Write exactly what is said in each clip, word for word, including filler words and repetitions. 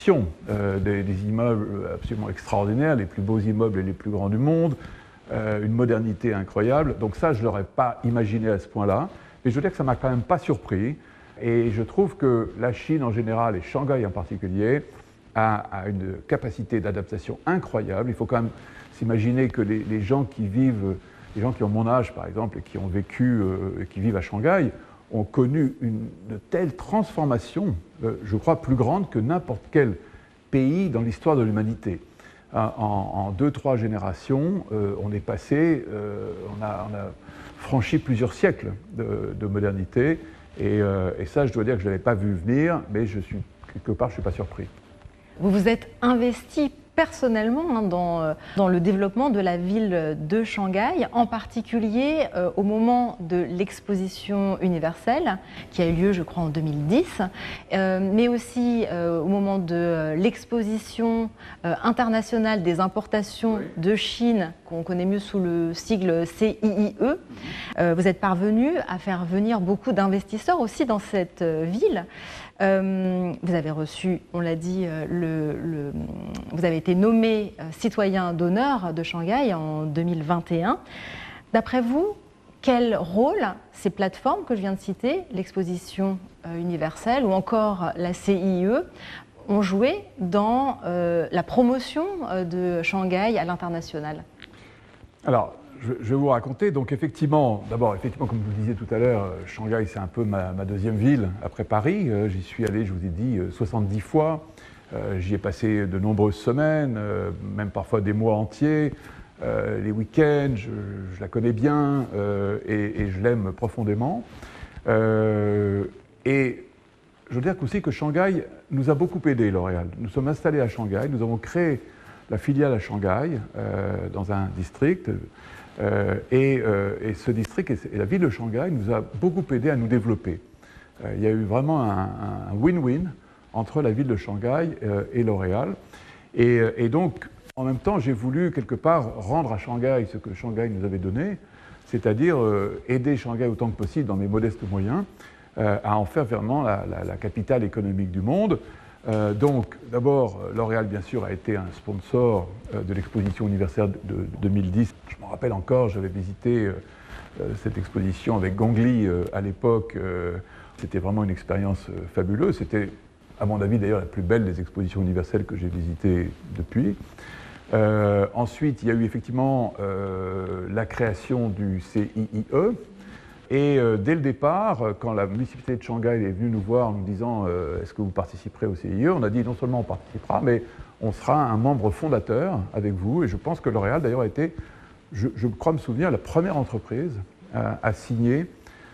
Euh, des, des immeubles absolument extraordinaires, les plus beaux immeubles et les plus grands du monde, euh, une modernité incroyable. Donc ça, je ne l'aurais pas imaginé à ce point-là. Mais je veux dire que ça ne m'a quand même pas surpris. Et je trouve que la Chine en général, et Shanghai en particulier, a, a une capacité d'adaptation incroyable. Il faut quand même s'imaginer que les, les gens qui vivent, les gens qui ont mon âge par exemple, et qui ont vécu, euh, et qui vivent à Shanghai, ont connu une de telles transformations, euh, je crois, plus grandes que n'importe quel pays dans l'histoire de l'humanité. En, en deux, trois générations, euh, on est passé, euh, on, a, on a franchi plusieurs siècles de, de modernité, et, euh, et ça, je dois dire que je ne l'avais pas vu venir, mais je suis, quelque part, je ne suis pas surpris. Vous vous êtes investi personnellement hein, dans, dans le développement de la ville de Shanghai, en particulier euh, au moment de l'exposition universelle qui a eu lieu je crois en deux mille dix, euh, mais aussi euh, au moment de l'exposition euh, internationale des importations oui. de Chine, qu'on connaît mieux sous le sigle C I I E. Euh, vous êtes parvenu à faire venir beaucoup d'investisseurs aussi dans cette euh, ville. Euh, vous avez reçu, on l'a dit, euh, le, le, vous avez été nommé euh, citoyen d'honneur de Shanghai en deux mille vingt et un. D'après vous, quel rôle ces plateformes que je viens de citer, l'exposition euh, universelle ou encore la C I I E, ont joué dans euh, la promotion euh, de Shanghai à l'international? Alors, je, je vais vous raconter. Donc, effectivement, d'abord, effectivement, comme je vous le disais tout à l'heure, Shanghai, c'est un peu ma, ma deuxième ville après Paris. Euh, J'y suis allé, je vous ai dit, soixante-dix fois. Euh, J'y ai passé de nombreuses semaines, euh, même parfois des mois entiers. Euh, les week-ends, je, je la connais bien euh, et, et je l'aime profondément. Euh, et je veux dire aussi que Shanghai nous a beaucoup aidé, L'Oréal. Nous sommes installés à Shanghai, nous avons créé la filiale à Shanghai, euh, dans un district. Euh, et, euh, et ce district et la ville de Shanghai nous a beaucoup aidé à nous développer. Euh, il y a eu vraiment un win-win entre la ville de Shanghai euh, et L'Oréal. Et, et donc, en même temps, j'ai voulu quelque part rendre à Shanghai ce que Shanghai nous avait donné, c'est-à-dire euh, aider Shanghai autant que possible dans mes modestes moyens euh, à en faire vraiment la, la, la capitale économique du monde. Euh, donc, d'abord, L'Oréal, bien sûr, a été un sponsor euh, de l'exposition universelle de, de deux mille dix. Je me rappelle encore, j'avais visité euh, cette exposition avec Gong Li euh, à l'époque. Euh, c'était vraiment une expérience euh, fabuleuse. C'était, à mon avis, d'ailleurs, la plus belle des expositions universelles que j'ai visitées depuis. Euh, ensuite, il y a eu effectivement euh, la création du C I I E. Et euh, dès le départ, quand la municipalité de Shanghai est venue nous voir en nous disant euh, « Est-ce que vous participerez au C I I E ?» on a dit non seulement on participera, mais on sera un membre fondateur avec vous. Et je pense que L'Oréal, d'ailleurs, a été, je, je crois me souvenir, la première entreprise à, à signer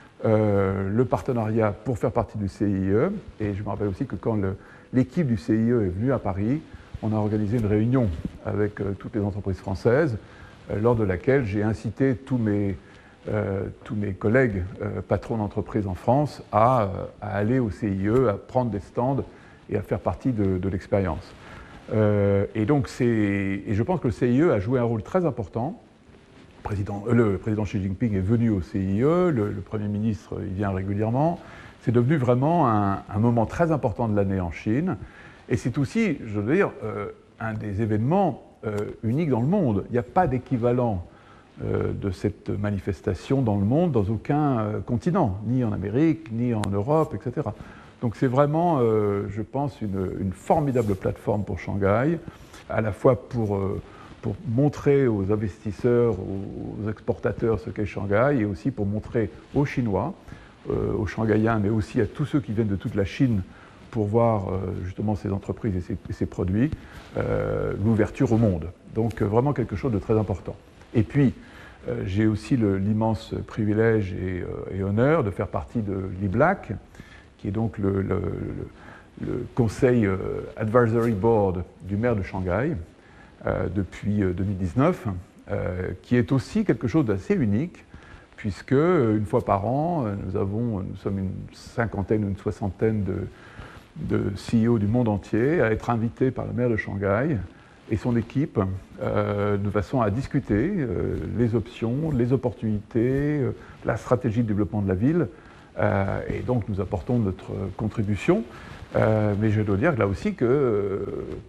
euh, le partenariat pour faire partie du C I I E. Et je me rappelle aussi que quand l'équipe du C I I E est venue à Paris, on a organisé une réunion avec euh, toutes les entreprises françaises, euh, lors de laquelle j'ai incité tous mes Euh, tous mes collègues euh, patrons d'entreprise en France à, euh, à aller au C I I E, à prendre des stands et à faire partie de, de l'expérience. Euh, et donc, et je pense que le C I I E a joué un rôle très important. Le président, euh, le président Xi Jinping est venu au C I I E, le, le Premier ministre y vient régulièrement. C'est devenu vraiment un, un moment très important de l'année en Chine. Et c'est aussi, je veux dire, euh, un des événements euh, uniques dans le monde. Il n'y a pas d'équivalent de cette manifestation dans le monde, dans aucun euh, continent, ni en Amérique, ni en Europe, et cetera. Donc c'est vraiment, euh, je pense, une, une formidable plateforme pour Shanghai, à la fois pour, euh, pour montrer aux investisseurs, aux exportateurs ce qu'est Shanghai, et aussi pour montrer aux Chinois, euh, aux Shanghaïens, mais aussi à tous ceux qui viennent de toute la Chine pour voir euh, justement ces entreprises et ces, et ces produits, euh, l'ouverture au monde. Donc euh, vraiment quelque chose de très important. Et puis, euh, j'ai aussi l'immense privilège et, euh, et honneur de faire partie de l'I B L A C, qui est donc le, le, le, le conseil euh, advisory board du maire de Shanghai euh, depuis euh, deux mille dix-neuf, euh, qui est aussi quelque chose d'assez unique, puisque une fois par an, nous, avons, nous sommes une cinquantaine ou une soixantaine de, de C E O du monde entier à être invités par le maire de Shanghai et son équipe, euh, de façon à discuter euh, les options, les opportunités, euh, la stratégie de développement de la ville. Euh, et donc nous apportons notre contribution. Euh, mais je dois dire là aussi que euh,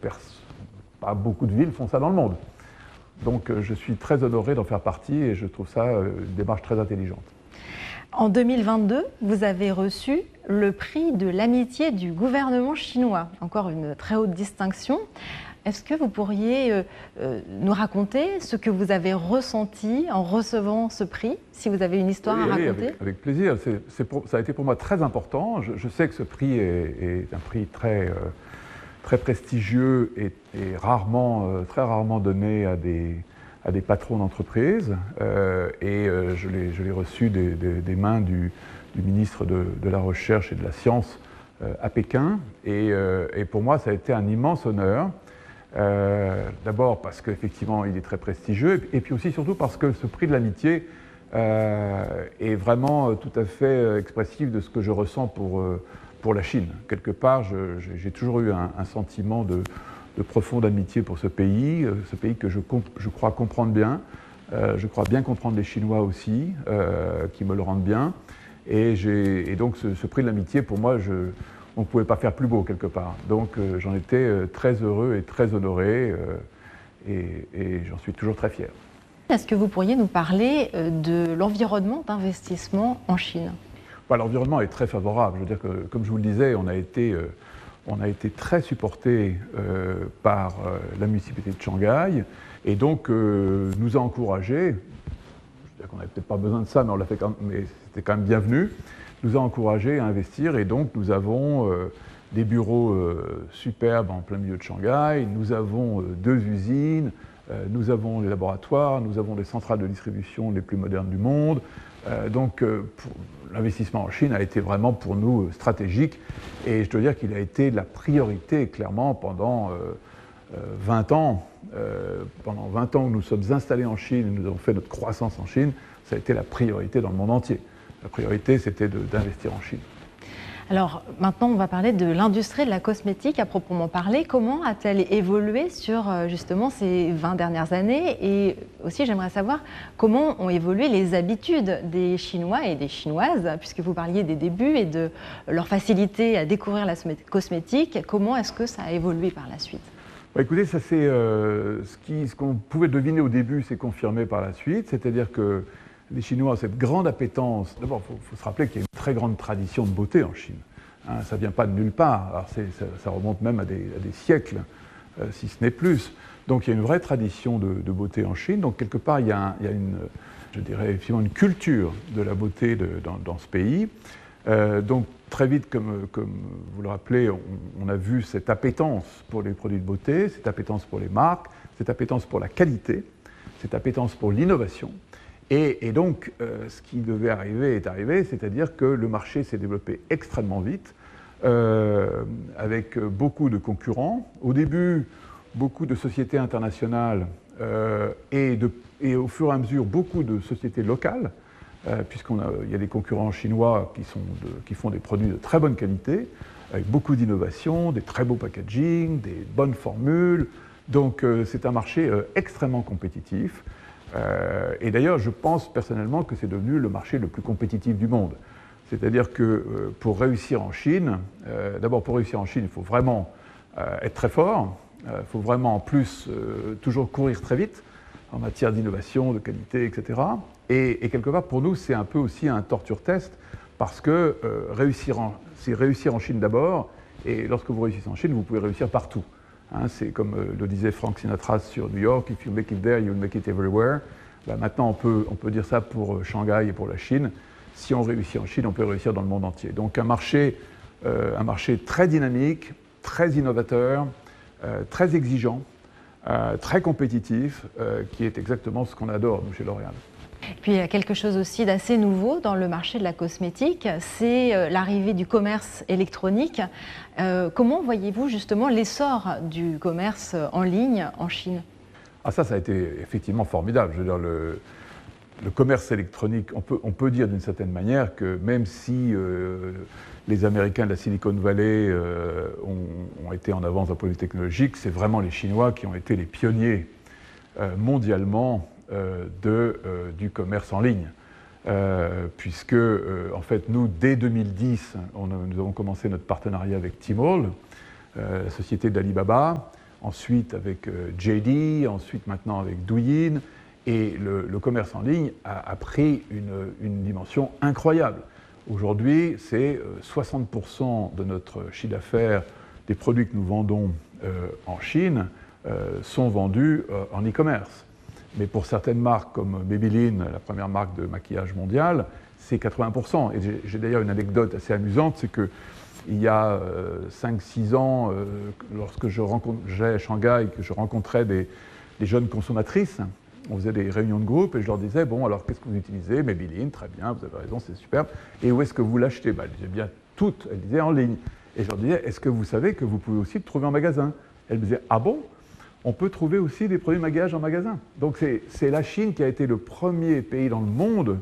pas beaucoup de villes font ça dans le monde. Donc euh, je suis très honoré d'en faire partie et je trouve ça euh, une démarche très intelligente. En deux mille vingt-deux, vous avez reçu le prix de l'amitié du gouvernement chinois, encore une très haute distinction. Est-ce que vous pourriez euh, euh, nous raconter ce que vous avez ressenti en recevant ce prix, si vous avez une histoire oui, à oui, raconter? avec, avec plaisir. C'est, c'est pour, ça a été pour moi très important. Je, je sais que ce prix est, est un prix très, euh, très prestigieux et, et rarement, euh, très rarement donné à des, à des patrons d'entreprise. Euh, et euh, je, l'ai, je l'ai reçu des, des, des mains du, du ministre de, de la Recherche et de la Science euh, à Pékin. Et, euh, et pour moi, ça a été un immense honneur. Euh, d'abord parce qu'effectivement il est très prestigieux et puis aussi surtout parce que ce prix de l'amitié euh, est vraiment tout à fait expressif de ce que je ressens pour, pour la Chine. Quelque part, je, j'ai toujours eu un, un sentiment de, de profonde amitié pour ce pays, ce pays que je, je crois comprendre bien. Euh, je crois bien comprendre les Chinois aussi, euh, qui me le rendent bien. Et, j'ai, et donc ce, ce prix de l'amitié, pour moi, je on ne pouvait pas faire plus beau quelque part. Donc euh, j'en étais euh, très heureux et très honoré euh, et, et j'en suis toujours très fier. Est-ce que vous pourriez nous parler euh, de l'environnement d'investissement en Chine? Bah, l'environnement est très favorable. Je veux dire que, comme je vous le disais, on a été, euh, on a été très supporté euh, par euh, la municipalité de Shanghai et donc euh, nous a encouragés, je veux dire qu'on n'avait peut-être pas besoin de ça, mais, on l'a fait quand même, mais c'était quand même bienvenu, nous a encouragés à investir et donc nous avons euh, des bureaux euh, superbes en plein milieu de Shanghai, nous avons euh, deux usines, euh, nous avons des laboratoires, nous avons les centrales de distribution les plus modernes du monde. Euh, donc euh, pour, l'investissement en Chine a été vraiment pour nous euh, stratégique et je dois dire qu'il a été la priorité clairement pendant euh, euh, vingt ans. Euh, pendant vingt ans que nous sommes installés en Chine et nous avons fait notre croissance en Chine, ça a été la priorité dans le monde entier. La priorité, c'était de, d'investir en Chine. Alors maintenant, on va parler de l'industrie de la cosmétique à proprement parler. Comment a-t-elle évolué sur justement ces vingt dernières années? Et aussi, j'aimerais savoir comment ont évolué les habitudes des Chinois et des Chinoises, puisque vous parliez des débuts et de leur facilité à découvrir la cosmétique. Comment est-ce que ça a évolué par la suite? Bah, écoutez, ça c'est euh, ce, qui, ce qu'on pouvait deviner au début, c'est confirmé par la suite, c'est-à-dire que les Chinois ont cette grande appétence. D'abord, il faut, faut se rappeler qu'il y a une très grande tradition de beauté en Chine. Hein, ça ne vient pas de nulle part. Alors c'est, ça, ça remonte même à des, à des siècles, euh, si ce n'est plus. Donc il y a une vraie tradition de, de beauté en Chine. Donc quelque part, il y a, un, il y a une, je dirais, effectivement une culture de la beauté de, dans, dans ce pays. Euh, donc très vite, comme, comme vous le rappelez, on, on a vu cette appétence pour les produits de beauté, cette appétence pour les marques, cette appétence pour la qualité, cette appétence pour l'innovation. Et, et donc, euh, ce qui devait arriver est arrivé, c'est-à-dire que le marché s'est développé extrêmement vite, euh, avec beaucoup de concurrents. Au début, beaucoup de sociétés internationales euh, et, de, et au fur et à mesure, beaucoup de sociétés locales, euh, puisqu'il y a des concurrents chinois qui, sont de, qui font des produits de très bonne qualité, avec beaucoup d'innovation, des très beaux packaging, des bonnes formules. Donc, euh, c'est un marché euh, extrêmement compétitif. Euh, et d'ailleurs, je pense personnellement que c'est devenu le marché le plus compétitif du monde. C'est-à-dire que euh, pour réussir en Chine, euh, d'abord pour réussir en Chine, il faut vraiment euh, être très fort, il euh, faut vraiment en plus euh, toujours courir très vite en matière d'innovation, de qualité, et cetera. Et, et quelque part, pour nous, c'est un peu aussi un torture test parce que euh, réussir en, c'est réussir en Chine d'abord, et lorsque vous réussissez en Chine, vous pouvez réussir partout. Hein, c'est comme euh, le disait Frank Sinatra sur New York, if you make it there, you'll make it everywhere. Ben, maintenant, on peut, on peut dire ça pour euh, Shanghai et pour la Chine. Si on réussit en Chine, on peut réussir dans le monde entier. Donc un marché, euh, un marché très dynamique, très innovateur, euh, très exigeant, euh, très compétitif, euh, qui est exactement ce qu'on adore, nous, chez L'Oréal. Puis il y a quelque chose aussi d'assez nouveau dans le marché de la cosmétique, c'est l'arrivée du commerce électronique. Euh, comment voyez-vous justement l'essor du commerce en ligne en Chine? Ah ça, ça a été effectivement formidable. Je veux dire, le, le commerce électronique, on peut, on peut dire d'une certaine manière que même si euh, les Américains de la Silicon Valley euh, ont, ont été en avance d'un point de vue technologique, c'est vraiment les Chinois qui ont été les pionniers euh, mondialement Euh, de, euh, du commerce en ligne. euh, puisque, euh, en fait, nous, dès deux mille dix, on a, nous avons commencé notre partenariat avec Tmall, euh, la société d'Alibaba, ensuite avec euh, J D, ensuite maintenant avec Douyin, et le, le commerce en ligne a, a pris une, une dimension incroyable. Aujourd'hui, c'est soixante pour cent de notre chiffre d'affaires des produits que nous vendons euh, en Chine euh, sont vendus euh, en e-commerce. Mais pour certaines marques comme Maybelline, la première marque de maquillage mondiale, c'est quatre-vingts pour cent. Et j'ai, j'ai d'ailleurs une anecdote assez amusante, c'est qu'il y a euh, cinq six ans, euh, lorsque je j'allais à Shanghai et que je rencontrais des, des jeunes consommatrices, on faisait des réunions de groupe et je leur disais, bon, alors qu'est-ce que vous utilisez? Maybelline, très bien, vous avez raison, c'est superbe. Et où est-ce que vous l'achetez? Bah, elles disaient bien toutes, elles disaient en ligne. Et je leur disais, est-ce que vous savez que vous pouvez aussi le trouver en magasin? Elles me disaient, ah bon? On peut trouver aussi des produits de maquillage en magasin. Donc c'est, c'est la Chine qui a été le premier pays dans le monde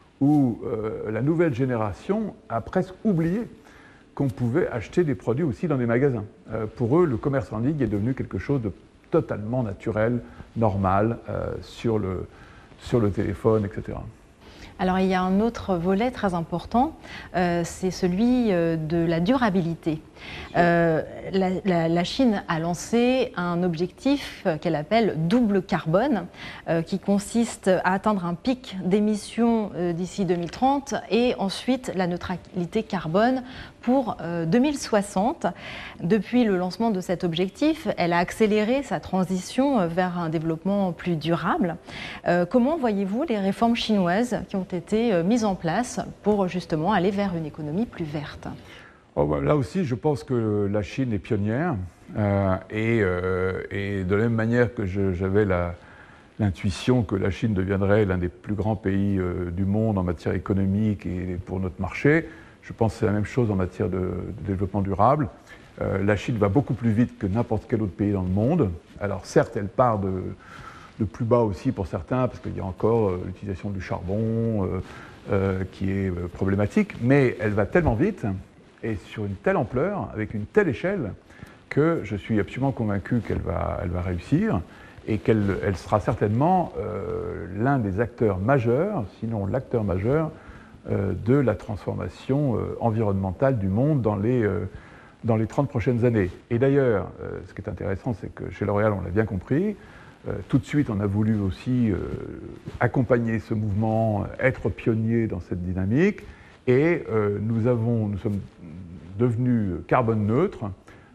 où euh, la nouvelle génération a presque oublié qu'on pouvait acheter des produits aussi dans des magasins. Euh, pour eux, le commerce en ligne est devenu quelque chose de totalement naturel, normal, euh, sur, le, sur le téléphone, et cetera. Alors il y a un autre volet très important, euh, c'est celui euh, de la durabilité. Euh, la, la, la Chine a lancé un objectif qu'elle appelle double carbone, euh, qui consiste à atteindre un pic d'émissions euh, d'ici deux mille trente et ensuite la neutralité carbone pour euh, deux mille soixante. Depuis le lancement de cet objectif, elle a accéléré sa transition vers un développement plus durable. Euh, comment voyez-vous les réformes chinoises qui ont été euh, mises en place pour justement aller vers une économie plus verte? Oh, bah, là aussi, je pense que la Chine est pionnière euh, et, euh, et de la même manière que je, j'avais la, l'intuition que la Chine deviendrait l'un des plus grands pays euh, du monde en matière économique et pour notre marché, je pense que c'est la même chose en matière de, de développement durable. Euh, la Chine va beaucoup plus vite que n'importe quel autre pays dans le monde. Alors certes, elle part de, de plus bas aussi pour certains, parce qu'il y a encore euh, l'utilisation du charbon euh, euh, qui est euh, problématique, mais elle va tellement vite et sur une telle ampleur, avec une telle échelle, que je suis absolument convaincu qu'elle va, elle va réussir et qu'elle elle sera certainement euh, l'un des acteurs majeurs, sinon l'acteur majeur, euh, de la transformation euh, environnementale du monde dans les, euh, dans les trente prochaines années. Et d'ailleurs, euh, ce qui est intéressant, c'est que chez L'Oréal, on l'a bien compris, euh, tout de suite, on a voulu aussi euh, accompagner ce mouvement, être pionnier dans cette dynamique. Et euh, nous, avons, nous sommes devenus carbone neutres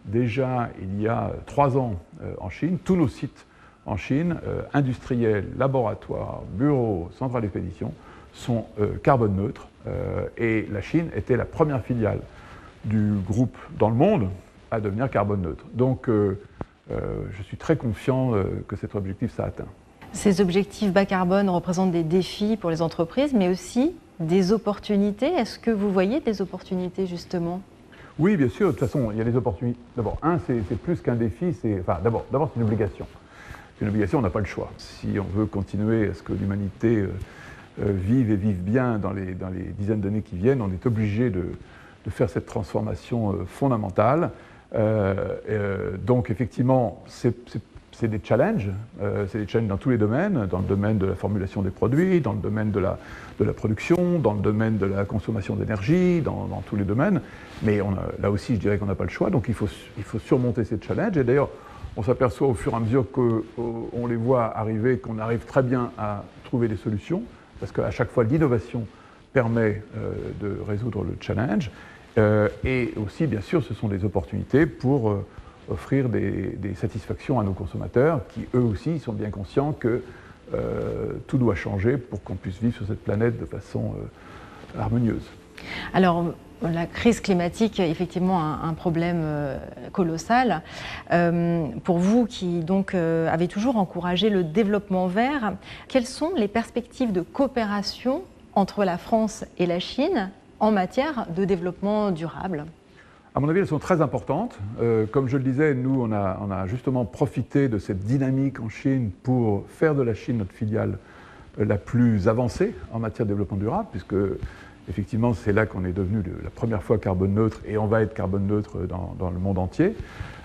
déjà il y a trois ans euh, en Chine. Tous nos sites en Chine, euh, industriels, laboratoires, bureaux, centrales d'expédition, sont euh, carbone neutres. Euh, et la Chine était la première filiale du groupe dans le monde à devenir carbone neutre. Donc euh, euh, je suis très confiant euh, que cet objectif sera atteint. Ces objectifs bas carbone représentent des défis pour les entreprises, mais aussi des opportunités. Est-ce que vous voyez des opportunités, justement? Oui, bien sûr. De toute façon, il y a des opportunités. D'abord, un, c'est, c'est plus qu'un défi. C'est, enfin, d'abord, d'abord, c'est une obligation. C'est une obligation, on n'a pas le choix. Si on veut continuer à ce que l'humanité euh, euh, vive et vive bien dans les, dans les dizaines d'années qui viennent, on est obligé de, de faire cette transformation euh, fondamentale. Euh, euh, donc, effectivement, c'est, c'est C'est des challenges, euh, c'est des challenges dans tous les domaines, dans le domaine de la formulation des produits, dans le domaine de la, de la production, dans le domaine de la consommation d'énergie, dans, dans tous les domaines. Mais on a, là aussi, je dirais qu'on n'a pas le choix, donc il faut, il faut surmonter ces challenges. Et d'ailleurs, on s'aperçoit au fur et à mesure qu'on les voit arriver, qu'on arrive très bien à trouver des solutions, parce qu'à chaque fois, l'innovation permet euh, de résoudre le challenge. Euh, et aussi, bien sûr, ce sont des opportunités pour euh, offrir des, des satisfactions à nos consommateurs qui, eux aussi, sont bien conscients que euh, tout doit changer pour qu'on puisse vivre sur cette planète de façon euh, harmonieuse. Alors, la crise climatique est effectivement un, un problème euh, colossal. Euh, pour vous qui donc euh, avez toujours encouragé le développement vert, quelles sont les perspectives de coopération entre la France et la Chine en matière de développement durable ? À mon avis, elles sont très importantes. Euh, comme je le disais, nous, on a, on a justement profité de cette dynamique en Chine pour faire de la Chine notre filiale euh, la plus avancée en matière de développement durable, puisque effectivement, c'est là qu'on est devenu le, la première fois carbone neutre et on va être carbone neutre dans, dans le monde entier.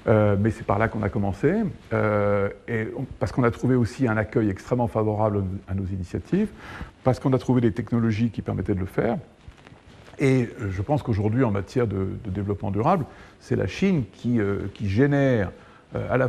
Euh, mais c'est par là qu'on a commencé, euh, et on, parce qu'on a trouvé aussi un accueil extrêmement favorable à nos initiatives, parce qu'on a trouvé des technologies qui permettaient de le faire. Et je pense qu'aujourd'hui, en matière de, de développement durable, c'est la Chine qui, euh, qui génère euh, à la